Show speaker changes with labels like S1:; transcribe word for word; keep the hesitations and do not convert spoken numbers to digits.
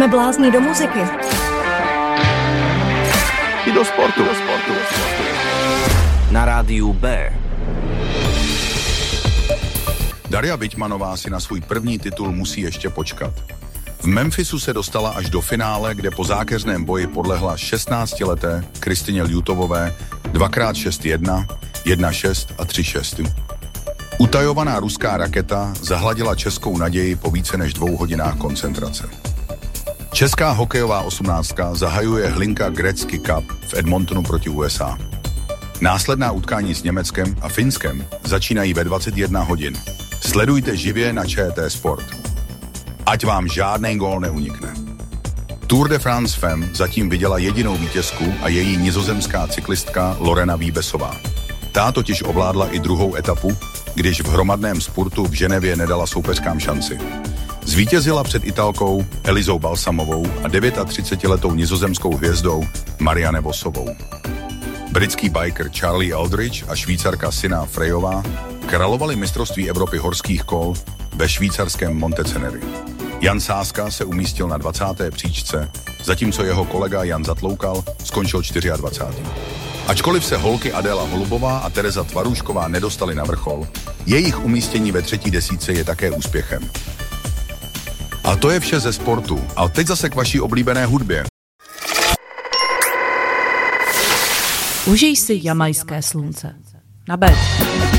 S1: Jsme blázni do muziky.
S2: I do sportu. Do sportu.
S3: Na rádiu B.
S2: Darja Byťmanová si na svůj první titul musí ještě počkat. V Memphisu se dostala až do finále, kde po zákeřném boji podlehla šestnáctileté Kristině Ljutovové dvakrát šest jedna, jedna šest a tři šest. Utajovaná ruská raketa zahladila českou naději po více než dvou hodinách koncentrace. Česká hokejová osmnáctka zahajuje Hlinka Gretzky Cup v Edmontonu proti U S A. Následná utkání s Německem a Finskem začínají ve dvacet jedna hodin. Sledujte živě na Č T Sport. Ať vám žádný gól neunikne. Tour de France Femme zatím viděla jedinou vítězku a její nizozemská cyklistka Lorena Wiebesová. Ta totiž ovládla i druhou etapu, když v hromadném spurtu v Ženevě nedala soupeřkám šanci. Zvítězila před Italkou Elizou Balsamovou a třicetidevětiletou nizozemskou hvězdou Marianne Vosovou. Britský biker Charlie Aldridge a Švýcarka Sina Frejová královali mistrovství Evropy horských kol ve švýcarském Monteceneri. Jan Sáska se umístil na dvacáté příčce, zatímco jeho kolega Jan Zatloukal skončil dvacátý čtvrtý Ačkoliv se holky Adéla Holubová a Tereza Tvarůšková nedostali na vrchol, jejich umístění ve třetí desítce je také úspěchem. A to je vše ze sportu. A teď zase k vaší oblíbené hudbě.
S4: Užij si jamajské slunce. Na bé.